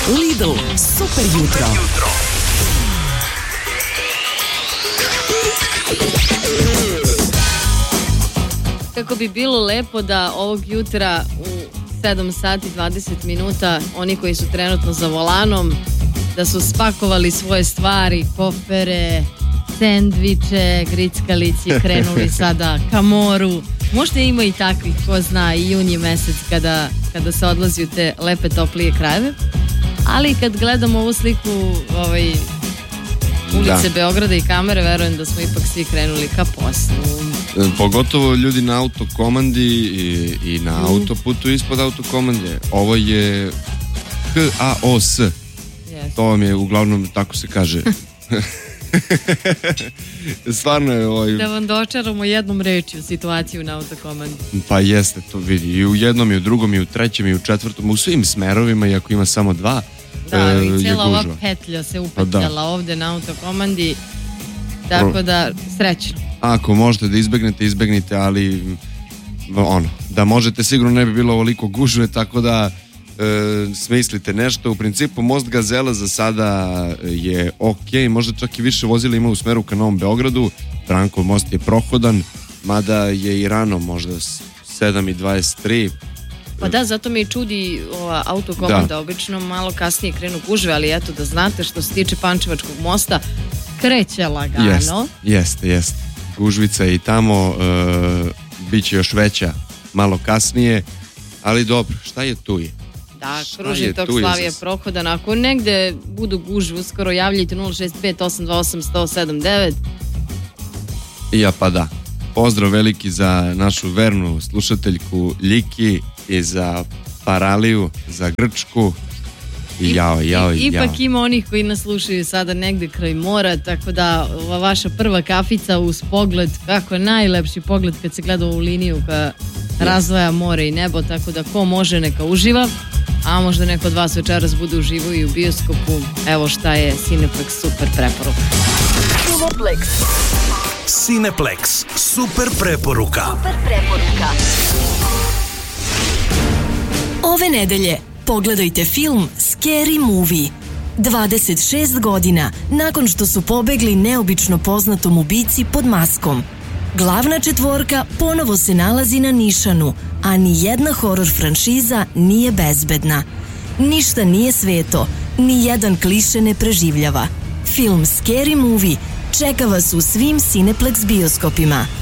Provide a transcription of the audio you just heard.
Lidl, super jutro. Kako bi bilo lepo da ovog jutra u 7 sati 20 minuta oni koji su trenutno za volanom da su spakovali svoje stvari, kofere, sendviče, grickalići, krenuli sada ka moru. Možda ima i takvih, ko zna, i jun je mesec kada se odlazi u te lepe toplije krajeve. Ali kad gledam ovu sliku ulice Beograda i kamere, verujem da smo ipak svi krenuli ka poslu. Pogotovo ljudi na autokomandi i na autoputu ispod autokomande. Ovo je HAOS. Yes. To vam je uglavnom, tako se kaže. Stvarno je da vam dočaramo jednom rečju situaciju na autokomandi. Pa jeste, to vidi i u jednom i u drugom i u trećem i u četvrtom, u svim smerovima, iako ima samo dva. Da, i cijela ova petlja se upetljala ovde na autokomandi, tako da srećno. Ako možete da izbegnite, ali da možete, sigurno ne bi bilo ovoliko gužve, tako da smislite nešto. U principu most Gazela za sada je ok, možda čak i više vozila ima u smeru ka Novom Beogradu. Brankov most je prohodan, mada je i rano, možda 7:23. Pa da, zato me i čudi ova autokomanda, obično malo kasnije krenu gužve, ali eto da znate, što se tiče Pančevačkog mosta, kreće lagano. Jeste. Gužvica i tamo bit će još veća malo kasnije, ali dobro, šta je tu je? Da, kruži tog Slavije prohodan. Ako negde budu gužve uskoro, javljajte 065-828-1079. Ja pa da. Pozdrav veliki za našu vernu slušateljku Ljiki i za Paraliju, za Grčku. Ipak ima onih koji nas slušaju sada negde kraj mora, tako da ova vaša prva kafica uz pogled, kako je najlepši pogled kad se gleda u liniju ka razvoja mora i nebo, tako da ko može neka uživa, a možda neko od vas večeras bude uživo i u bioskopu. Evo šta je Cineplex super preporuka. Cineplex super preporuka. Ove nedelje pogledajte film Scary Movie. 26 godina nakon što su pobegli neobično poznatom ubici pod maskom. Glavna četvorka ponovo se nalazi na nišanu, a ni jedna horor franšiza nije bezbedna. Ništa nije sveto, ni jedan kliše ne preživljava. Film Scary Movie čeka vas u svim Cineplex bioskopima.